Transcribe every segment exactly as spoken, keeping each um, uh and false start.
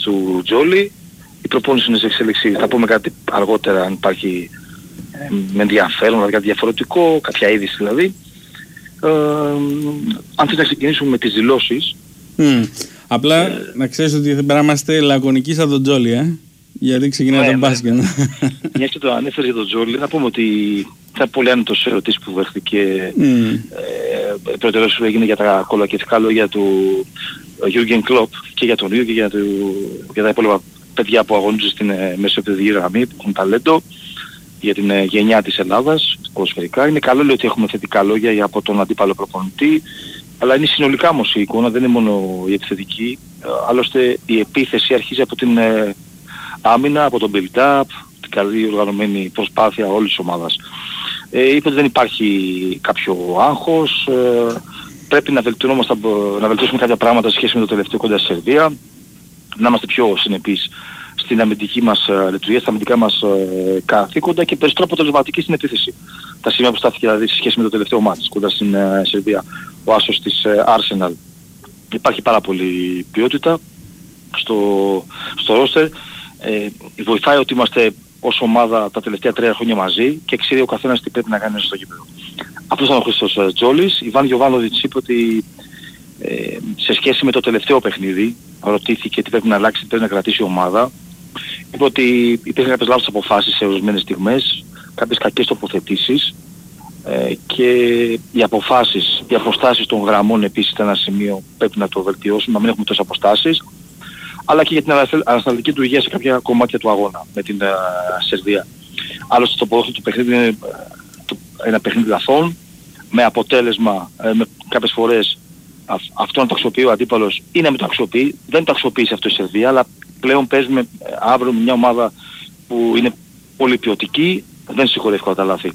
του Τζόλι. Η προπόνηση είναι σε εξέλιξη. Θα πούμε κάτι αργότερα αν υπάρχει ε, με ενδιαφέρον, δηλαδή κάτι διαφορετικό, κάποια είδηση δηλαδή. Ε, αν θες να ξεκινήσουμε με τις δηλώσεις. Mm. Απλά ε, να ξέρεις ότι δεν πρέπει να είμαστε λακωνικοί σαν τον Τζόλι, ε? Γιατί ξεκινάει το μπάσκετ. Μιας και το ανέφερες για τον Τζόλι, να πούμε ότι ήταν πολύ άνετος ερωτήσεις που δέχτηκε. Mm. Ε, η πρώτη ερώτηση που έγινε για τα κολακευτικά λόγια του Γιούργεν Κλοπ και για τον ίδιο και για, το, για τα υπόλοιπα παιδιά που αγωνίζουν στην ε, μεσοπαιδική γραμμή, που έχουν ταλέντο για την ε, γενιά της Ελλάδας, ποδοσφαιρικά. Είναι καλό λέει ότι έχουμε θετικά λόγια από τον αντίπαλο προπονητή, αλλά είναι συνολικά όμως η εικόνα, δεν είναι μόνο η επιθετική. Ε, άλλωστε η επίθεση αρχίζει από την ε, άμυνα, από τον build-up, την καλή οργανωμένη προσπάθεια όλης της ομάδας. Ε, είπε ότι δεν υπάρχει κάποιο άγχος, ε, πρέπει να, να βελτιώσουμε κάποια πράγματα σε σχέση με το τελευταίο κοντά στη Σερβία, να είμαστε πιο συνεπείς στην αμυντική μας uh, λειτουργία, στα αμυντικά μας uh, καθήκοντα και περισσότερο αποτελεσματική στην επίθεση. Τα σημεία που στάθηκε δηλαδή σε σχέση με το τελευταίο μάτς κοντά στην uh, Σερβία, ο άσος της uh, Arsenal. Υπάρχει πάρα πολύ ποιότητα στο, στο ρόστερ. Ε, βοηθάει ότι είμαστε ως ομάδα τα τελευταία τρία χρόνια μαζί και ξέρει ο καθένας τι πρέπει να κάνει στο γήπεδο. Αυτός ήταν ο Χρήστος uh, Τζόλης. Ιβάν Γιοβάνοβιτς είπε ότι ε, σε σχέση με το τελευταίο παιχνίδι ρωτήθηκε τι πρέπει να αλλάξει, τι πρέπει να κρατήσει η ομάδα. Είπε ότι υπήρχαν κάποιες λάθος αποφάσεις σε ορισμένες στιγμές, κάποιες κακές τοποθετήσεις ε, και οι αποφάσεις, οι αποστάσεις των γραμμών επίσης ήταν ένα σημείο που πρέπει να το βελτιώσουμε, να μην έχουμε τόσες αποστάσεις, αλλά και για την ανασταλτική λειτουργία σε κάποια κομμάτια του αγώνα με την uh, Σερβία. Άλλωστε το ποδόσφαιρο του παιχνίδι είναι uh, ένα παιχνίδι λαθών, με αποτέλεσμα uh, με κάποιες φορές αυ, αυτό να το αξιοποιεί ο αντίπαλος ή να μην το αξιοποιεί. Δεν το αξιοποιήσει αυτό η Σερβία, αλλά πλέον παίζουμε αύριο με μια ομάδα που είναι πολύ ποιοτική, δεν συγχωρεί εύκολα τα λάθη.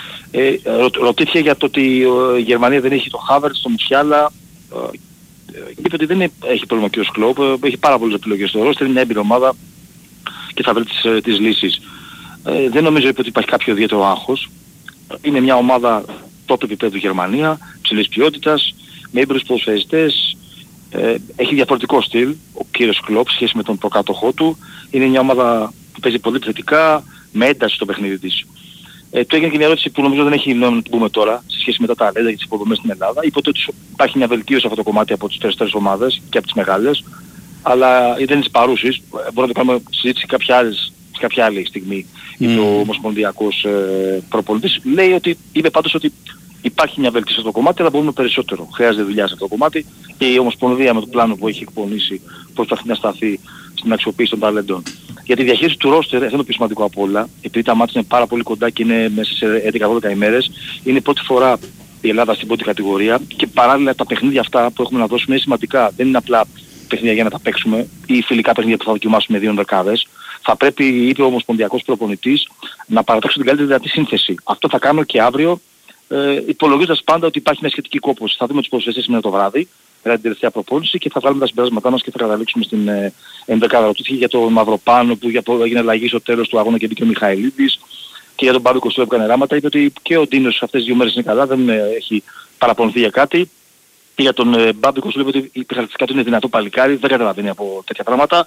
Ε, ρω, ρωτήθηκε για το ότι η Γερμανία δεν έχει το Χάβερτς, το Μουσιάλα. Ε, είπε ότι δεν έχει πρόβλημα ο κ. Κλοπ, έχει πάρα πολλές επιλογές στο ρόστερ, είναι μια έμπειρη ομάδα και θα βρει τις, τις λύσεις. Ε, δεν νομίζω είπε, ότι υπάρχει κάποιο ιδιαίτερο άγχος. Είναι μια ομάδα top επίπεδου Γερμανία, ψηλής ποιότητας, με έμπειρους ποδοσφαιριστές. Ε, έχει διαφορετικό στυλ ο κύριος Κλοπ σχέση με τον προκάτοχό του. Είναι μια ομάδα που παίζει πολύ επιθετικά, με ένταση στο παιχνίδι της. Ε, του έγινε και μια ερώτηση που νομίζω δεν έχει νόημα να την πούμε τώρα, σε σχέση με τα ταλέντα και τις υποδομές στην Ελλάδα. Είπε ότι υπάρχει μια βελτίωση αυτό το κομμάτι από τις περισσότερες ομάδες και από τις μεγάλες, αλλά δεν είναι τις παρούσεις. Μπορούμε να το κάνουμε συζήτηση κάποια άλλες, σε κάποια άλλη στιγμή. Mm. Είπε ο ομοσπονδιακός ε, προπονητής. Λέει ότι, είπε πάντως ότι υπάρχει μια βελτίωση στο κομμάτι, αλλά μπορούμε περισσότερο. Χρειάζεται δουλειά σε αυτό το κομμάτι και η Ομοσπονδία με το πλάνο που έχει εκπονήσει προσπαθεί να σταθεί στην αξιοποίηση των ταλέντων. Για τη διαχείριση του ρόστερ, αυτό είναι το πιο σημαντικό απ' όλα, επειδή τα μάτια είναι πάρα πολύ κοντά και είναι μέσα σε έντεκα δώδεκα ημέρες, είναι η πρώτη φορά η Ελλάδα στην πρώτη κατηγορία και παράλληλα τα παιχνίδια αυτά που έχουμε να δώσουμε είναι σημαντικά. Δεν είναι απλά παιχνίδια για να τα παίξουμε ή φιλικά παιχνίδια που θα δοκιμάσουμε δύο δεκάδες. Θα πρέπει, είπε ο Ομοσπονδιακός προπονητής, να παρατάξουμε την καλύτερη δυνατή σύνθεση. Αυτό θα κάνουμε και αύριο. Ε, υπολογίζοντας πάντα ότι υπάρχει μια σχετική κόπωση. Θα δούμε τους ποδοσφαιριστές σήμερα το βράδυ, μετά την τελευταία προπόνηση και θα βγάλουμε τα συμπεράσματά μας και θα καταλήξουμε στην ε, ενδεκάδα. Ρωτήθηκε για τον Μαυροπάνο που, για, που έγινε αλλαγή στο τέλος του αγώνα και μπήκε ο Μιχαηλίδης και για τον Μπάμπη Κωστού που έκανε ράματα. Είπε ότι και ο Ντίνος αυτές τις δύο μέρες είναι καλά, δεν ε, έχει παραπονηθεί για κάτι. Και για τον ε, Μπάμπη Κωστού είπε ότι η χαρακτηριστικά του είναι δυνατό παλικάρι, δεν καταλαβαίνει από τέτοια πράγματα.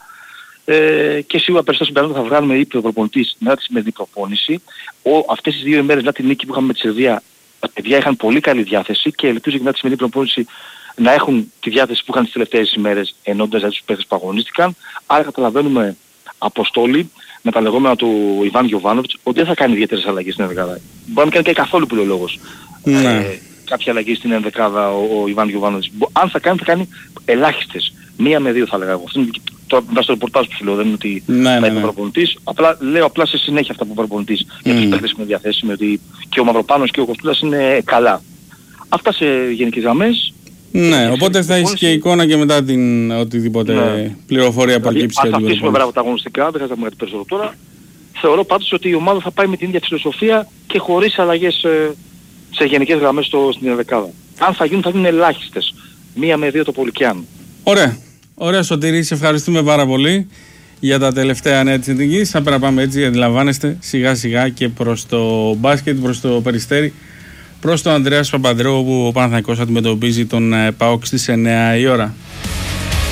Ε, και σίγουρα περισσότερο συμπεράσματα θα βγάλουμε, είπε ο προπονητής, μετά τη σημερινή προπόνηση. Ο, αυτές τις δύο ημέρες, μετά την νίκη που είχαμε με τη Σερβία, τα παιδιά είχαν πολύ καλή διάθεση και ελπίζω και μετά τη σημερινή προπόνηση να έχουν τη διάθεση που είχαν τις τελευταίες ημέρες ενώντας για τους παίκτες που αγωνίστηκαν. Άρα καταλαβαίνουμε, Αποστόλη, με τα λεγόμενα του Ιβάν Γιοβάνοβιτς, ότι δεν θα κάνει ιδιαίτερες αλλαγές στην ενδεκάδα. Μπορεί να μην κάνει και καθόλου που λέει ο λόγος. Ναι. Ε, κάποια αλλαγή στην ενδεκάδα ο, ο Ιβάν Γιοβάνοβιτς. Αν θα κάνει, θα κάνει ελάχιστες. Μία με δύο θα λέγα εγώ. Αυτό είναι το, στο ρεπορτάζ που σου λέω, δεν είναι ότι ναι, θα ναι, είναι ναι. ο προπονητής. Απλά λέω απλά σε συνέχεια αυτά που ο προπονητής mm. για τους παίκτες που είναι διαθέσιμοι, ότι και ο Μαυροπάνος και ο Κοστούλας είναι καλά. Αυτά σε γενικές γραμμές. Ναι, οπότε θα έχεις και εικόνα και μετά την οτιδήποτε ναι. πληροφορία προκύψει. Αν θα αφήσουμε πέρα από τα αγωνιστικά, δεν χρειάζεται να πούμε κάτι περισσότερο τώρα. Θεωρώ πάντως ότι η ομάδα θα πάει με την ίδια φιλοσοφία και χωρίς αλλαγές ε, σε γενικές γραμμές στο, στην ενδεκάδα. Αν θα γίνουν, θα γίνουν ελάχιστες. Μία με δύο το πολύ κι αν. Ωραία. Ωραία, Σωτήρη, σε ευχαριστούμε πάρα πολύ για τα τελευταία νέα της εθνικής. Θα πρέπει να πάμε έτσι, αντιλαμβάνεστε, σιγά σιγά και προς το μπάσκετ, προς το Περιστέρι, προς τον Ανδρέα Παπανδρέου, που ο Παναθηναϊκός αντιμετωπίζει τον ΠΑΟΚ στις εννιά η ώρα.